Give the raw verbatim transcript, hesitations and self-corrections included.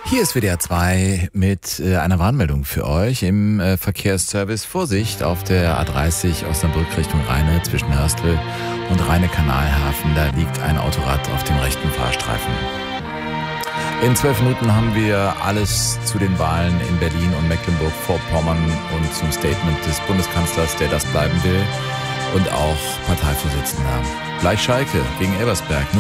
Hier ist W D R zwei mit äh, einer Warnmeldung für euch im äh, Verkehrsservice. Vorsicht auf der A dreißig Osnabrück Richtung Rheine zwischen Hörstel und Rheine-Kanalhafen. Da liegt ein Autorad auf dem rechten Fahrstreifen. In zwölf Minuten haben wir alles zu den Wahlen in Berlin und Mecklenburg-Vorpommern und zum Statement des Bundeskanzlers, der das bleiben will, und auch Parteivorsitzender. Gleich Schalke gegen Elversberg.